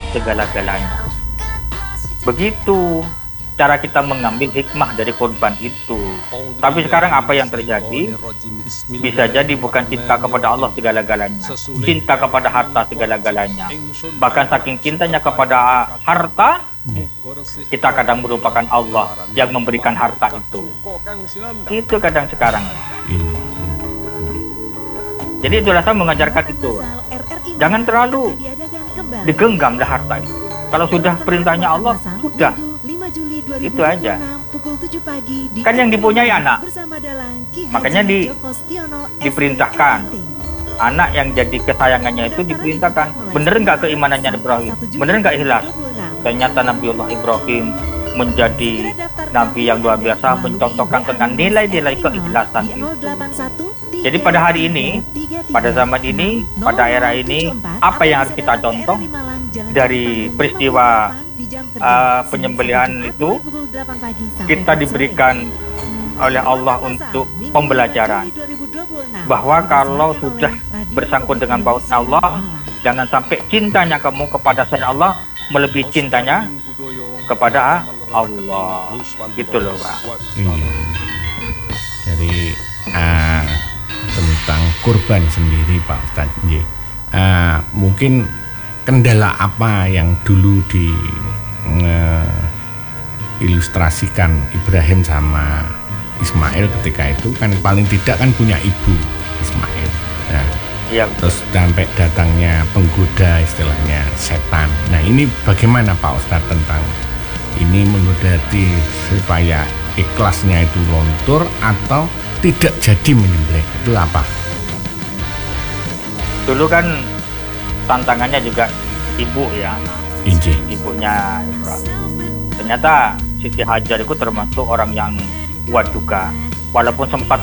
segala-galanya. Begitu cara kita mengambil hikmah dari korban itu. Tapi sekarang apa yang terjadi? Bisa jadi bukan cinta kepada Allah segala-galanya, cinta kepada harta segala-galanya. Bahkan saking cintanya kepada harta, kita kadang merupakan Allah yang memberikan harta itu. Itu kadang sekarang. Jadi itulah saya mengajarkan itu. Jangan terlalu digenggamlah harta itu. Kalau sudah perintahnya Allah, sudah. Itu aja. Kan yang dipunyai anak. Makanya diperintahkan. Anak yang jadi kesayangannya itu diperintahkan. Bener nggak keimanannya Ibrahim? Bener nggak ikhlas? Ternyata Nabiullah Ibrahim menjadi nabi yang luar biasa, mencontohkan dengan nilai-nilai keikhlasan itu. Jadi pada hari ini, pada zaman ini, pada era ini, apa yang harus kita contoh dari peristiwa penyembelihan itu? Kita diberikan oleh Allah untuk pembelajaran bahwa kalau sudah bersangkut dengan pautnya Allah, jangan sampai cintanya kamu kepada selain Allah melebihi cintanya kepada Allah. Gitu loh, Pak. Dari tentang kurban sendiri, Pak Ustadz, mungkin kendala apa yang dulu di ilustrasikan Ibrahim sama Ismail ketika itu, kan paling tidak kan punya ibu Ismail. Nah, ya, terus sampai datangnya penggoda, istilahnya setan. Nah, ini bagaimana Pak Ustadz tentang ini, mengodati supaya ikhlasnya itu luntur atau tidak jadi menyembelih, itu apa? Dulu kan tantangannya juga ibu ya, ibunya Ibrahim. Ternyata Siti Hajar itu termasuk orang yang kuat juga, walaupun sempat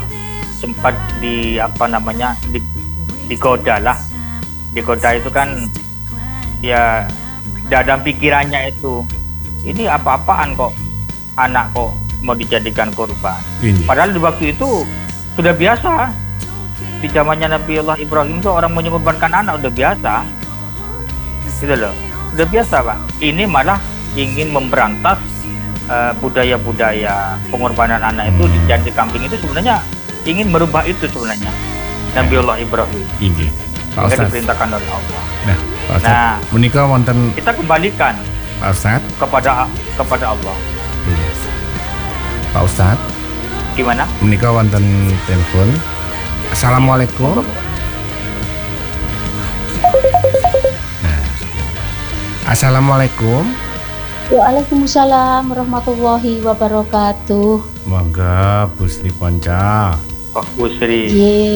digoda lah. Digoda itu kan ya dalam pikirannya itu, ini apa-apaan kok anak kok mau dijadikan korban. Padahal di waktu itu sudah biasa. Di zamannya Nabiullah Ibrahim itu orang menyembelihkan anak udah biasa. Gitu loh. Udah biasa, Pak. Ini malah ingin memberantas budaya-budaya pengorbanan anak itu di kambing itu, sebenarnya ingin merubah itu sebenarnya. Nabiullah Ibrahim. Ini Pak Ustadz diperintahkan oleh Allah. Nah, Pak Ustadz, menikah wonten, kita kembalikan Pak Ustadz kepada Allah. Pak Ustadz, gimana? Menikah wonten telepon. Assalamualaikum. Nah, assalamualaikum. Waalaikumsalam warahmatullahi wabarakatuh. Monggo Bu Sri Ponca. Oh, Bu Sri.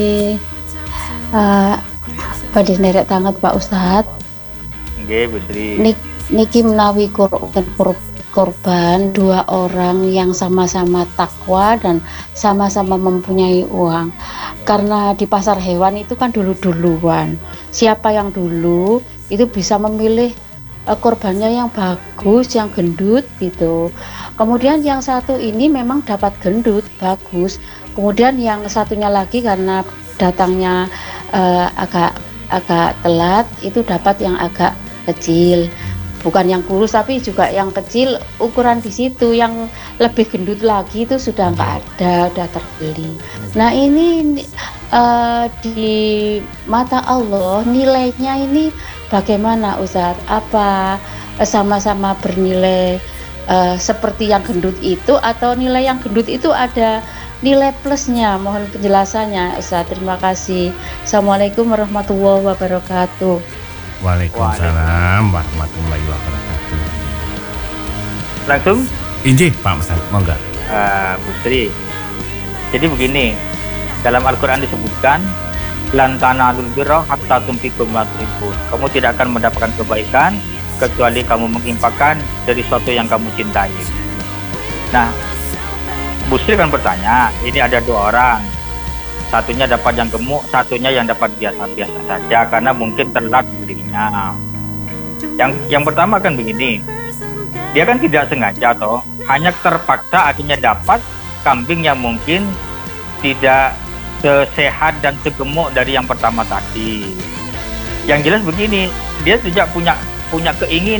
Badhe nderek tanget Pak Ustadz. Nggih, Bu Sri. Niki menawi korban dua orang yang sama-sama takwa dan sama-sama mempunyai uang. Karena di pasar hewan itu kan dulu-duluan. Siapa yang dulu itu bisa memilih korbannya yang bagus, yang gendut gitu. Kemudian yang satu ini memang dapat gendut, bagus. Kemudian yang satunya lagi karena datangnya agak telat, itu dapat yang agak kecil. Bukan yang kurus tapi juga yang kecil, ukuran di situ. Yang lebih gendut lagi itu sudah nggak ada, udah terbeli. Nah ini di mata Allah nilainya ini bagaimana Ustadz? Apa sama-sama bernilai seperti yang gendut itu, atau nilai yang gendut itu ada nilai plusnya? Mohon penjelasannya Ustadz, terima kasih. Assalamualaikum warahmatullahi wabarakatuh. Waalaikumsalam warahmatullahi wabarakatuh. Langsung? Injih Pak Ustadz, monggo. Bu Sri. Jadi begini, dalam Al-Quran disebutkan, lan tanalul birra hatta tunfiqu mimma tuhibbun. Kamu tidak akan mendapatkan kebaikan kecuali kamu menginfakkan dari sesuatu yang kamu cintai. Nah, Bu Sri kan bertanya, ini ada dua orang. Satunya dapat yang gemuk, satunya yang dapat biasa-biasa saja karena mungkin telat belinya. Yang pertama kan begini, dia kan tidak sengaja toh, hanya terpaksa akhirnya dapat kambing yang mungkin tidak sesehat dan segemuk dari yang pertama tadi. Yang jelas begini, dia tidak punya keinginan